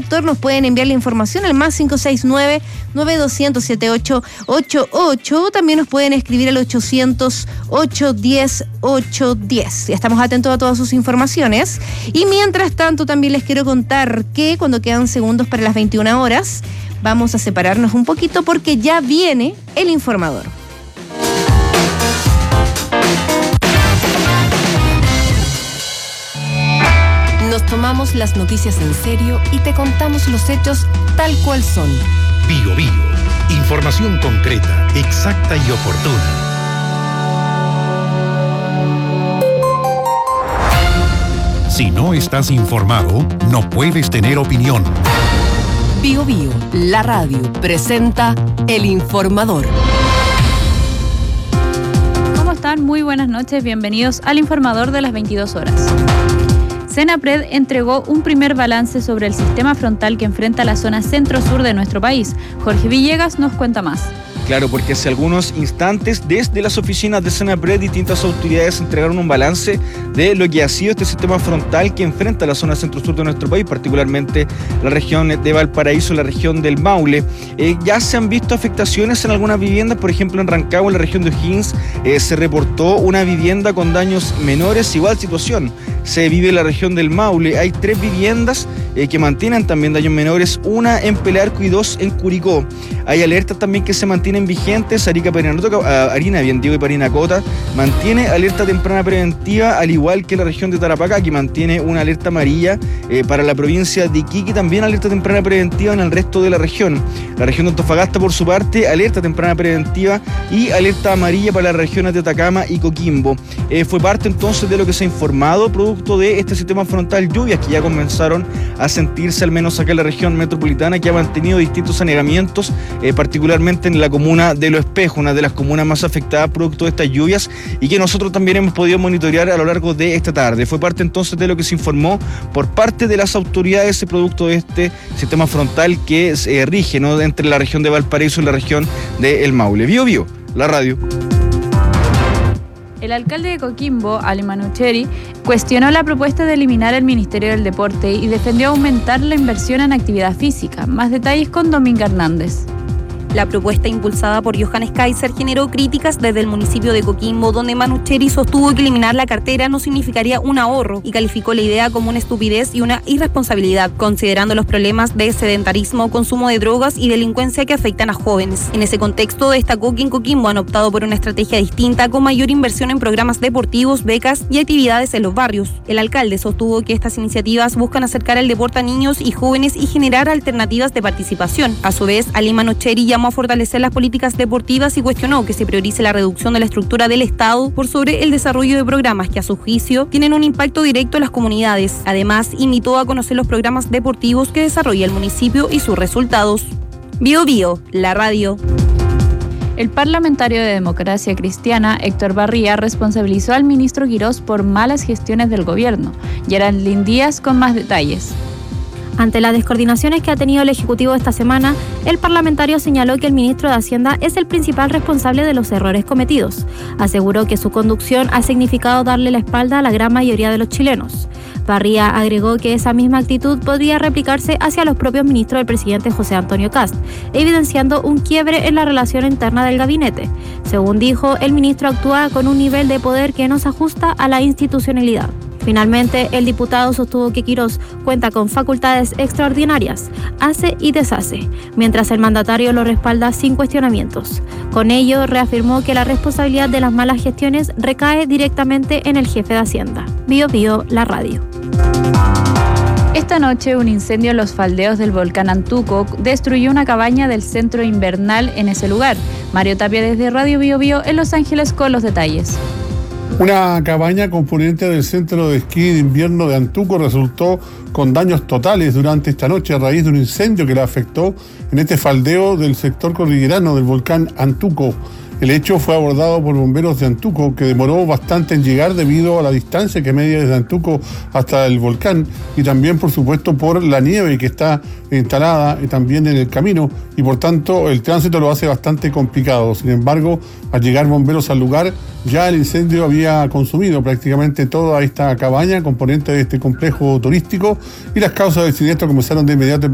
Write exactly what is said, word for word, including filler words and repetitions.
sector nos pueden enviar la información al más cinco seis nueve, nueve dos cero cero, siete ocho ocho ocho. También nos pueden escribir al ochocientos, ocho diez, ocho diez. Estamos atentos a todas sus informaciones. Y mientras tanto, también les quiero contar que cuando quedan segundos para las veintiuna horas, vamos a separarnos un poquito porque ya viene el informador. Nos tomamos las noticias en serio y te contamos los hechos tal cual son. Bio Bio. Información concreta, exacta y oportuna. Si no estás informado, no puedes tener opinión. Bio Bio, la radio, presenta El Informador. ¿Cómo están? Muy buenas noches, bienvenidos al Informador de las veintidós horas. Senapred entregó un primer balance sobre el sistema frontal que enfrenta la zona centro-sur de nuestro país. Jorge Villegas nos cuenta más. Claro, porque hace algunos instantes desde las oficinas de Senapred distintas autoridades entregaron un balance de lo que ha sido este sistema frontal que enfrenta la zona centro-sur de nuestro país, particularmente la región de Valparaíso, la región del Maule. Eh, ya se han visto afectaciones en algunas viviendas, por ejemplo en Rancagua, en la región de O'Higgins, eh, se reportó una vivienda con daños menores, igual situación se vive en la región del Maule. Hay tres viviendas eh, que mantienen también daños menores, una en Pelarco y dos en Curicó. Hay alertas también que se mantienen vigentes. Arica, Parinacota, Arina, bien digo, y Parinacota mantiene alerta temprana preventiva, al igual que la región de Tarapacá, que mantiene una alerta amarilla eh, para la provincia de Iquique, también alerta temprana preventiva en el resto de la región. La región de Antofagasta, por su parte, alerta temprana preventiva y alerta amarilla para las regiones de Atacama y Coquimbo. Eh, fue parte entonces de lo que se ha informado, producto de este sistema frontal lluvias que ya comenzaron a sentirse, al menos acá en la región metropolitana, que ha mantenido distintos anegamientos, eh, particularmente en la comuna de Los Espejos, una de las comunas más afectadas producto de estas lluvias y que nosotros también hemos podido monitorear a lo largo de esta tarde. Fue parte entonces de lo que se informó por parte de las autoridades producto de este sistema frontal que se eh, rige, ¿no?, entre la región de Valparaíso y la región de El Maule. Bio Bio, la radio. El alcalde de Coquimbo, Ali Manucheri, cuestionó la propuesta de eliminar el Ministerio del Deporte y defendió aumentar la inversión en actividad física. Más detalles con Dominga Hernández. La propuesta impulsada por Johannes Kaiser generó críticas desde el municipio de Coquimbo, donde Manucheri sostuvo que eliminar la cartera no significaría un ahorro y calificó la idea como una estupidez y una irresponsabilidad, considerando los problemas de sedentarismo, consumo de drogas y delincuencia que afectan a jóvenes. En ese contexto, destacó que en Coquimbo han optado por una estrategia distinta con mayor inversión en programas deportivos, becas y actividades en los barrios. El alcalde sostuvo que estas iniciativas buscan acercar el deporte a niños y jóvenes y generar alternativas de participación. A su vez, Ali Manucheri llamó a fortalecer las políticas deportivas y cuestionó que se priorice la reducción de la estructura del Estado por sobre el desarrollo de programas que a su juicio tienen un impacto directo en las comunidades. Además, invitó a conocer los programas deportivos que desarrolla el municipio y sus resultados. Bio Bio, la radio. El parlamentario de Democracia Cristiana, Héctor Barría, responsabilizó al ministro Quirós por malas gestiones del gobierno. Geraldine Díaz con más detalles. Ante las descoordinaciones que ha tenido el Ejecutivo esta semana, el parlamentario señaló que el ministro de Hacienda es el principal responsable de los errores cometidos. Aseguró que su conducción ha significado darle la espalda a la gran mayoría de los chilenos. Barría agregó que esa misma actitud podría replicarse hacia los propios ministros del presidente José Antonio Kast, evidenciando un quiebre en la relación interna del gabinete. Según dijo, el ministro actúa con un nivel de poder que no se ajusta a la institucionalidad. Finalmente, el diputado sostuvo que Quirós cuenta con facultades extraordinarias, hace y deshace, mientras el mandatario lo respalda sin cuestionamientos. Con ello, reafirmó que la responsabilidad de las malas gestiones recae directamente en el jefe de Hacienda. Bio Bio, la radio. Esta noche, un incendio en los faldeos del volcán Antuco destruyó una cabaña del centro invernal en ese lugar. Mario Tapia desde Radio Bio Bio en Los Ángeles con los detalles. Una cabaña componente del centro de esquí de invierno de Antuco resultó con daños totales durante esta noche a raíz de un incendio que la afectó en este faldeo del sector cordillerano del volcán Antuco. El hecho fue abordado por bomberos de Antuco, que demoró bastante en llegar debido a la distancia que media desde Antuco hasta el volcán y también, por supuesto, por la nieve que está instalada y también en el camino y, por tanto, el tránsito lo hace bastante complicado. Sin embargo, al llegar bomberos al lugar, ya el incendio había consumido prácticamente toda esta cabaña, componente de este complejo turístico, y las causas del siniestro comenzaron de inmediato